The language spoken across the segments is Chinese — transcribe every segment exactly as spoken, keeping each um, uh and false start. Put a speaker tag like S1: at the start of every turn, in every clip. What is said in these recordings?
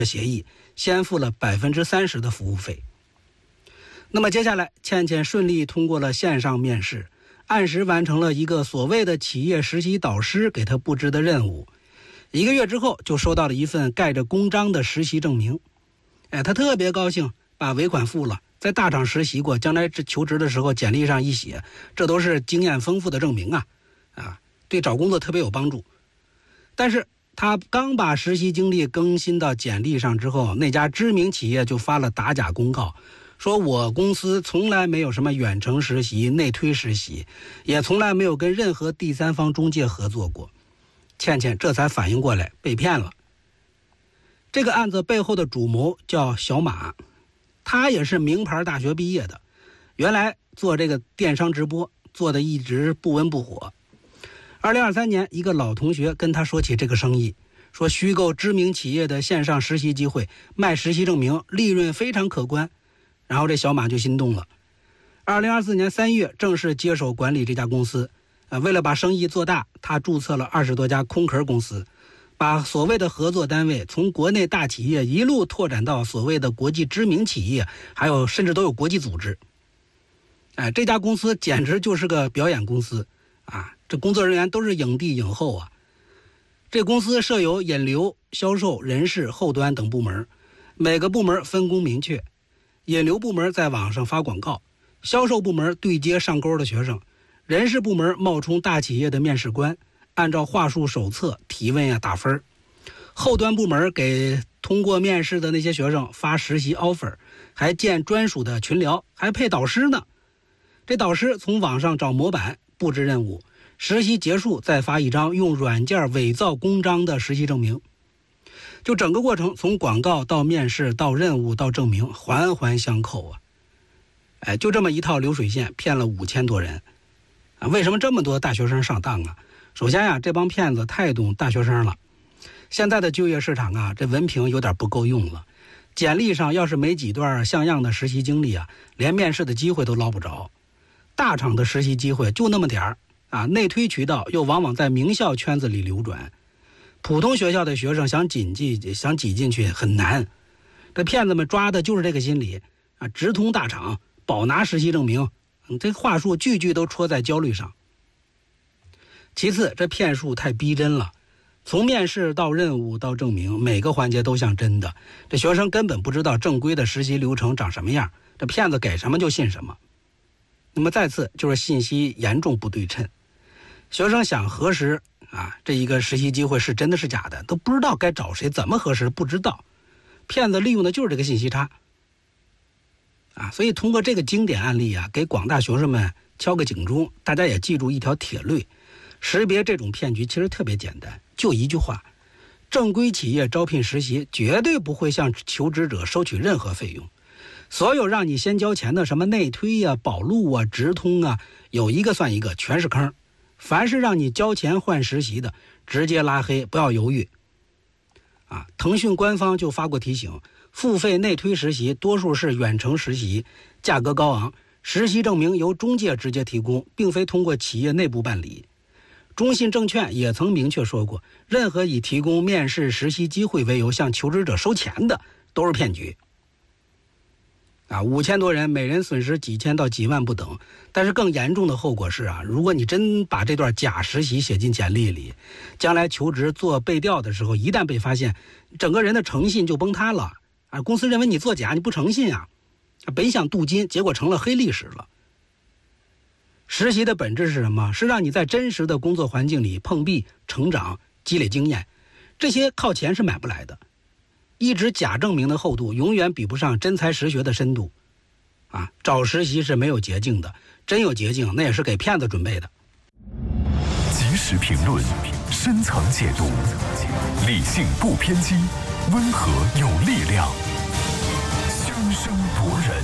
S1: 协议，先付了百分之三十的服务费。那么接下来，倩倩顺利通过了线上面试，按时完成了一个所谓的企业实习导师给她布置的任务。一个月之后，就收到了一份盖着公章的实习证明。哎，她特别高兴，把尾款付了。在大厂实习过，将来求职的时候简历上一写，这都是经验丰富的证明啊，啊，对找工作特别有帮助。但是他刚把实习经历更新到简历上之后，那家知名企业就发了打假公告，说我公司从来没有什么远程实习、内推实习，也从来没有跟任何第三方中介合作过。倩倩这才反应过来，被骗了。这个案子背后的主谋叫小马，他也是名牌大学毕业的，原来做这个电商直播做的一直不温不火。二零二三年，一个老同学跟他说起这个生意，说虚构知名企业的线上实习机会，卖实习证明，利润非常可观。然后这小马就心动了。二零二四年三月，正式接手管理这家公司。呃，为了把生意做大，他注册了二十多家空壳公司，把所谓的合作单位从国内大企业一路拓展到所谓的国际知名企业，还有甚至都有国际组织。哎，这家公司简直就是个表演公司啊！这工作人员都是影帝影后啊。这公司设有引流、销售、人事、后端等部门，每个部门分工明确。引流部门在网上发广告，销售部门对接上钩的学生，人事部门冒充大企业的面试官，按照话术手册提问呀打分。后端部门给通过面试的那些学生发实习 offer， 还建专属的群聊，还配导师呢。这导师从网上找模板布置任务，实习结束再发一张用软件伪造公章的实习证明。就整个过程，从广告到面试到任务到证明，环环相扣啊！哎，就这么一套流水线，骗了五千多人啊！为什么这么多大学生上当啊？首先呀、啊，这帮骗子太懂大学生了。现在的就业市场啊，这文凭有点不够用了，简历上要是没几段像样的实习经历啊，连面试的机会都捞不着。大厂的实习机会就那么点儿啊，内推渠道又往往在名校圈子里流转。普通学校的学生想挤进想挤进去很难，这骗子们抓的就是这个心理啊！直通大厂，保拿实习证明，嗯、这话术句句都戳在焦虑上。其次，这骗术太逼真了，从面试到任务到证明，每个环节都像真的，这学生根本不知道正规的实习流程长什么样，这骗子给什么就信什么。那么再次就是信息严重不对称，学生想核实啊，这一个实习机会是真的是假的，都不知道该找谁，怎么核实不知道。骗子利用的就是这个信息差啊，所以通过这个经典案例啊，给广大学生们敲个警钟，大家也记住一条铁律：识别这种骗局其实特别简单，就一句话：正规企业招聘实习绝对不会向求职者收取任何费用，所有让你先交钱的什么内推呀、啊、保录啊、直通啊，有一个算一个，全是坑。凡是让你交钱换实习的，直接拉黑，不要犹豫。啊，腾讯官方就发过提醒，付费内推实习多数是远程实习，价格高昂，实习证明由中介直接提供，并非通过企业内部办理。中信证券也曾明确说过，任何以提供面试实习机会为由向求职者收钱的，都是骗局。啊，五千多人，每人损失几千到几万不等。但是更严重的后果是啊，如果你真把这段假实习写进简历里，将来求职做背调的时候，一旦被发现，整个人的诚信就崩塌了啊！公司认为你作假，你不诚信啊，本想镀金，结果成了黑历史了。实习的本质是什么？是让你在真实的工作环境里碰壁、成长、积累经验，这些靠钱是买不来的。一纸假证明的厚度永远比不上真才实学的深度，啊，找实习是没有捷径的，真有捷径那也是给骗子准备的。
S2: 及时评论，深层解读，理性不偏激，温和有力量，声声夺人。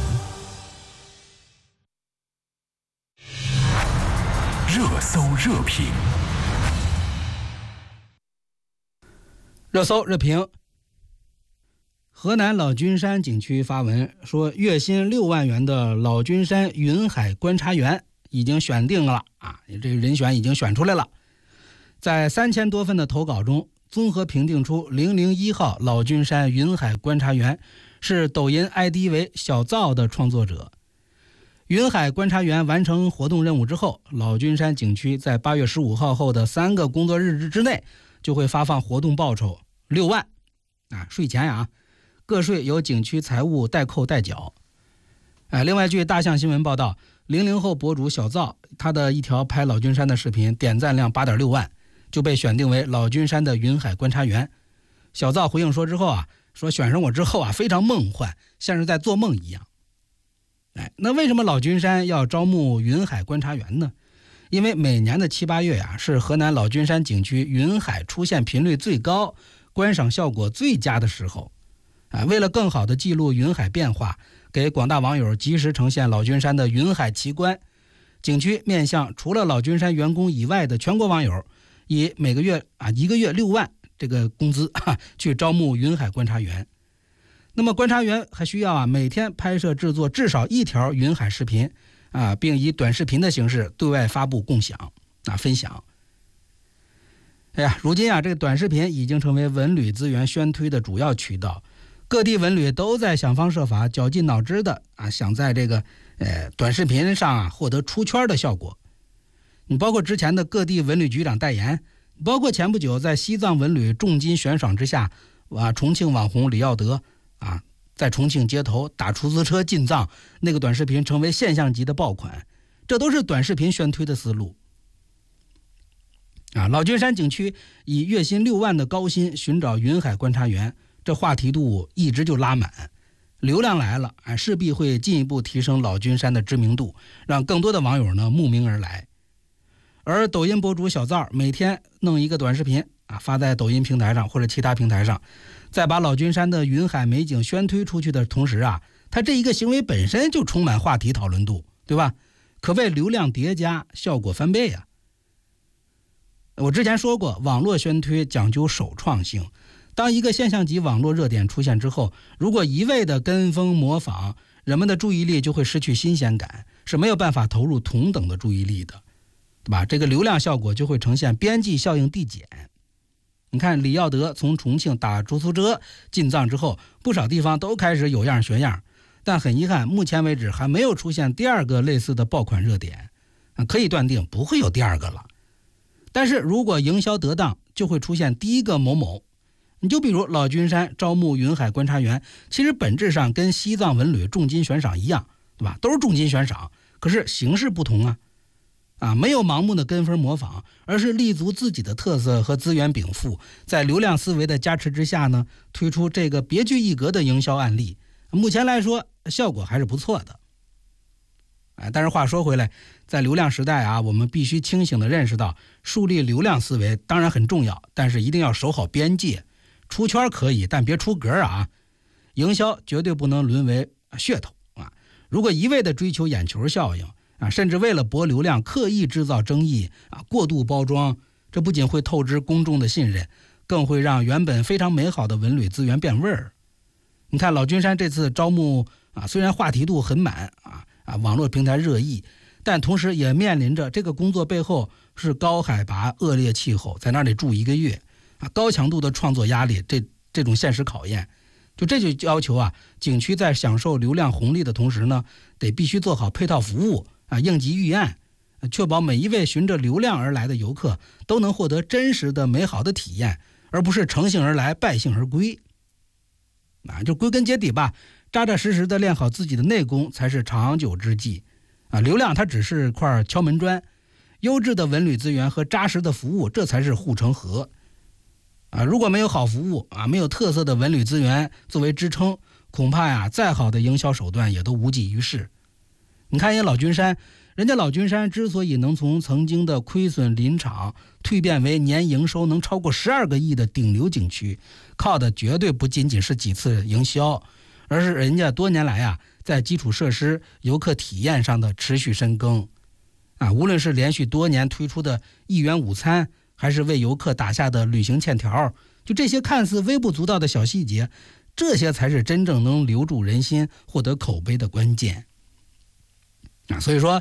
S2: 热搜热评，
S1: 热搜热评。河南老君山景区发文说，月薪六万元的老君山云海观察员已经选定了啊，这个人选已经选出来了。在三千多份的投稿中， 综合评定出零零一号老君山云海观察员是抖音 I D 为小灶的创作者。云海观察员完成活动任务之后，老君山景区在八月十五号后的三个工作日之内就会发放活动报酬六万啊，税前呀，个税由景区财务代扣代缴。哎，另外据大象新闻报道，零零后博主小灶他的一条拍老君山的视频点赞量 八点六万，就被选定为老君山的云海观察员。小灶回应说之后啊，说选上我之后啊，非常梦幻，像是在做梦一样。哎，那为什么老君山要招募云海观察员呢？因为每年的七八月呀、啊，是河南老君山景区云海出现频率最高、观赏效果最佳的时候。啊，为了更好的记录云海变化，给广大网友及时呈现老君山的云海奇观，景区面向除了老君山员工以外的全国网友，以每个月啊一个月六万这个工资啊去招募云海观察员。那么观察员还需要啊每天拍摄制作至少一条云海视频啊，并以短视频的形式对外发布共享啊分享。哎呀，如今啊这个短视频已经成为文旅资源宣推的主要渠道，各地文旅都在想方设法、绞尽脑汁的啊想在这个呃短视频上啊获得出圈的效果。你包括之前的各地文旅局长代言，包括前不久在西藏文旅重金悬赏之下，啊重庆网红李耀德啊，在重庆街头打出租车进藏，那个短视频成为现象级的爆款，这都是短视频宣推的思路。啊，老君山景区以月薪六万的高薪寻找云海观察员，这话题度一直就拉满，流量来了，啊，势必会进一步提升老君山的知名度，让更多的网友呢慕名而来。而抖音博主小灶每天弄一个短视频啊，发在抖音平台上或者其他平台上，在把老君山的云海美景宣推出去的同时啊，他这一个行为本身就充满话题讨论度，对吧？可谓流量叠加，效果翻倍啊。我之前说过，网络宣推讲究首创性，当一个现象级网络热点出现之后，如果一味的跟风模仿，人们的注意力就会失去新鲜感，是没有办法投入同等的注意力的，对吧？这个流量效果就会呈现边际效应递减。你看李耀德从重庆打出租车进藏之后，不少地方都开始有样学样，但很遗憾，目前为止还没有出现第二个类似的爆款热点，可以断定不会有第二个了。但是如果营销得当，就会出现第一个某某。你就比如老君山招募云海观察员，其实本质上跟西藏文旅重金悬赏一样，对吧？都是重金悬赏，可是形式不同啊。啊，没有盲目的跟风模仿，而是立足自己的特色和资源禀赋，在流量思维的加持之下呢，推出这个别具一格的营销案例。目前来说，效果还是不错的。哎，但是话说回来，在流量时代啊，我们必须清醒地认识到，树立流量思维当然很重要，但是一定要守好边界。出圈可以，但别出格啊！营销绝对不能沦为噱头啊！如果一味地追求眼球效应啊，甚至为了博流量刻意制造争议啊，过度包装，这不仅会透支公众的信任，更会让原本非常美好的文旅资源变味儿。你看老君山这次招募啊，虽然话题度很满啊啊，网络平台热议，但同时也面临着这个工作背后是高海拔恶劣气候，在那里住一个月啊，高强度的创作压力，这这种现实考验，就这就要求啊，景区在享受流量红利的同时呢，得必须做好配套服务啊，应急预案，确保每一位循着流量而来的游客都能获得真实的美好的体验，而不是乘兴而来败兴而归。啊，就归根结底吧，扎扎实实的练好自己的内功才是长久之计啊！流量它只是块敲门砖，优质的文旅资源和扎实的服务，这才是护城河啊！如果没有好服务啊，没有特色的文旅资源作为支撑，恐怕呀，再好的营销手段也都无济于事。你看人家老君山，人家老君山之所以能从曾经的亏损林场蜕变为年营收能超过十二个亿的顶流景区，靠的绝对不仅仅是几次营销，而是人家多年来啊，在基础设施、游客体验上的持续深耕啊，无论是连续多年推出的一元午餐，还是为游客打下的旅行欠条，就这些看似微不足道的小细节，这些才是真正能留住人心、获得口碑的关键啊。所以说，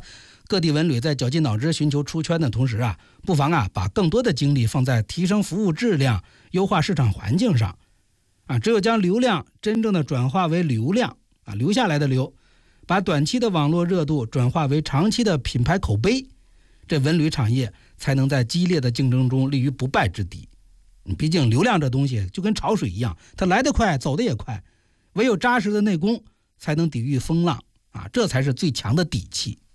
S1: 各地文旅在绞尽脑汁寻求出圈的同时啊，不妨啊把更多的精力放在提升服务质量、优化市场环境上啊。只有将流量真正的转化为流量啊，留下来的流，把短期的网络热度转化为长期的品牌口碑，这文旅产业才能在激烈的竞争中立于不败之地。毕竟流量这东西就跟潮水一样，它来得快，走得也快，唯有扎实的内功才能抵御风浪啊，这才是最强的底气。